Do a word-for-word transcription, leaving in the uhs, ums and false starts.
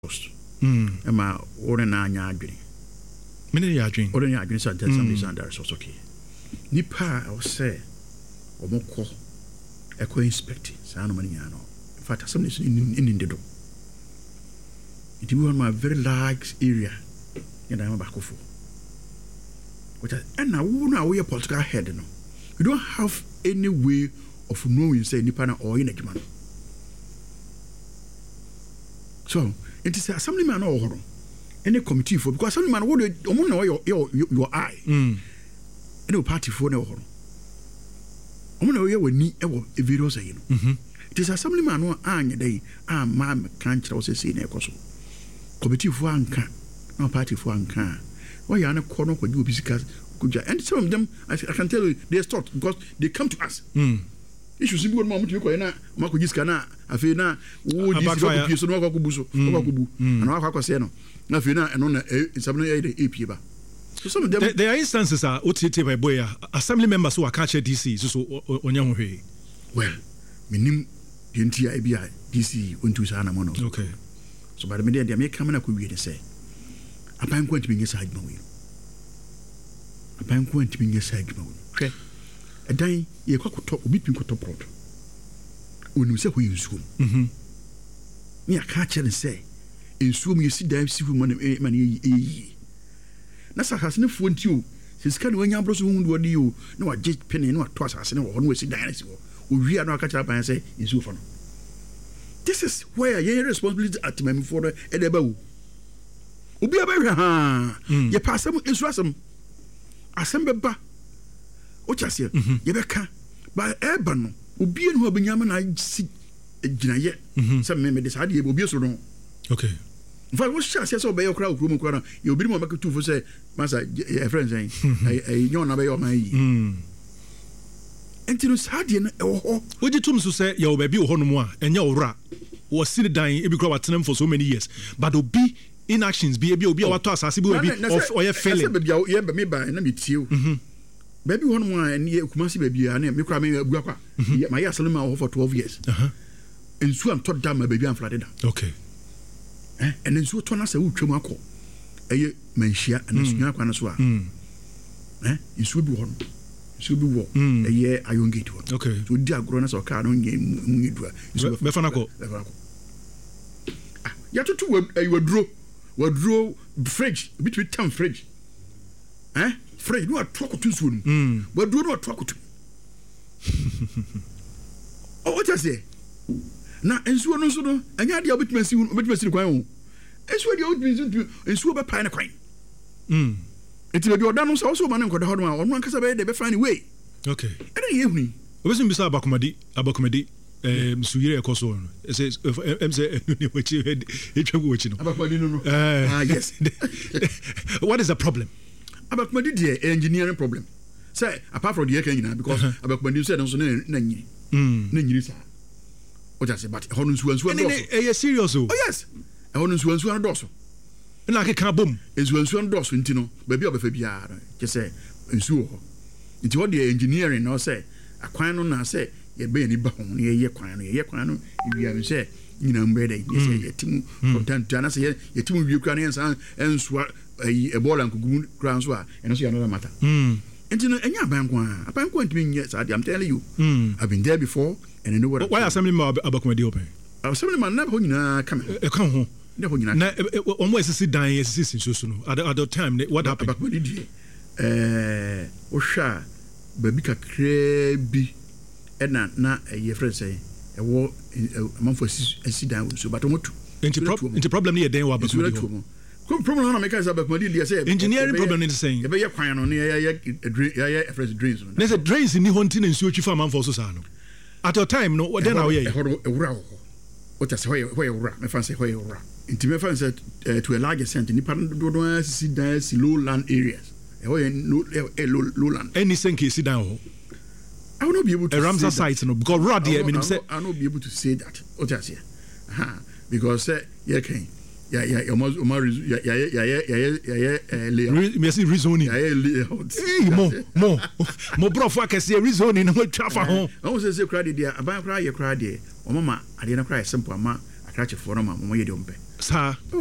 mm ema ore na anya adwene mene ya adwene ore na adwene sa tell somebody say that is okay nipa o say omokọ eko inspect sa no mani no in fact some is in in the do it was my very large area and I'm back for which and now we know we are political head no we don't have any way of knowing say nipa na or in adwuma no so it is assembly man or any committee for because assembly man what do you know your your your eye mm any party for no horo omo na we ni e wo video say you know mhm it is assembly man no anya dai a ma kan kira wo say na ekoso committee for anka no party for anka why you na ko no ko ju bisika kuja and some of them I, I can tell you they start because they come to us mm issue simbi won ma mutu ko na ma ko jiska na afi na wo di ko ko so no ko buso ko ko bu na wa ko se no na afi na eno na sabno ya de ap ba so some of them there, there are instances are O T T by boy assembly members who are catch D C so so onya ho hwe well minim the N T I B I D C unto sana mono okay so by the media they make come na ko wi de say apan ko ntimi ngesa adwuma wi apan ko ntimi ngesa adwuma wi okay edan ye kwakoto obi pin koto prod onu se ho yinsuo mhm ni aka chere se ensuo mu yesi dan si hu man man yi na sakase ne fo ntio sisika ne wanya abro so hu ndo de yo na waje pene na wato asase ne wo no wesi dan si wo owi a na aka chere ban se ensuo fo no this is where your responsibility at my for the edeba wo obi abahwe ha ye pasam ensuo asem asem beba o chase ye beka ba eba no obi enu obenyama na si ginaye se me me de sa de obi so no okay in fact what chase so be okra okro mu kwara ye obi mo make two for say masa e friends say e nyon na be yo man yi mm entino sa de na e wo ho woji tum so say ye oba bi wo ho no mu a enya owura wo si dan e bi kra watenem for so many years but obi inactions bi e bi obi a wato asase bi obi of oye failing se be bia ye be me ba na me tie mhm baby one more and ye kumasi baby na me kra me agua kwa my yaselema ho for twelve years uh-huh ensu am to da ma baby am flade da okay eh and ensu to na se wutwam akọ eye manhia and ensu akwa na so a eh ensu bi ho no ensu bi wo eye ayongate wo okay so di agro na so ka no nye mu yedua ensu be fa na ko ah ya tutu waduro waduro fridge between time fridge eh fridge no atwako to nsuo no mm waduro no atwako to oh what I say na ensuo no so no anya dia obetuma si obetuma si kwan o ensuo dia obetuma si ensuo be pai na kwan mm eti be oda no so so ma na nkoda ho no a ono ankasa be de be find way okay ene ye huni obesim bisa abakomadi abakomadi eh msuyire ekoso no say em say ni wachi etwa go wachi no abakomadi no no ah yes what is the problem abakomadi the engineering problem say apart from the year kan because abakomadi say no so na na nyiri mm na nyiri sa o just but ho no nsuo nsuo no eh serious oh yes e ho no nsuo nsuo no doso na ke kan bom nsuo nsuo no doso ntino ba bi obefa bia ke say nsuo ho nti what the engineering no say akwan no na say ye be ni ba ho no ye ye kwan no ye kwan no wi am say nyina mbe dai ye say ye timu from time to anase ye timu wi kwan ensa ensuo e bola nkugu kran so a eno so ya no matter mm nti no enya ban kwa aban kwa ntimi nye sa I'm telling you mm I've been there before and I know what why assembly man abakomadi open assembly man na ho nyina come e kan ho na ho nyina na omo esisi dan esisi sinso no at the time what happened abakomadi die eh o hwa baby kakra bi ena na ye friend say e wo amanfo esisi dan so but omotu into problem ni e den wa abakomadi problem na make us abakomadi dia say engineering problem is saying e be ye kwan no ne ye ye ye fresh drains no there's a drains ni ho nti na nsuo twi fa amanfo so sa no at your time no then how ye e wura ho what say where where wura me fan say where wura nti me fan say to a large extent ni pan do do si dan si low land areas e ho low land any senke si dan ho I will not be able to a Ramsar site no because road there mean say I will not be able to say that what I say aha because say yeah can yeah yeah almost almost yeah yeah yeah yeah yeah yeah layout me say rezoning yeah yeah layout eh mo mo mo brofo akese rezoning no twa fa ho I want to say cry there aban cry ye cry there o mama ade na cry simple ama akrache for no ma mo ye de ompe saa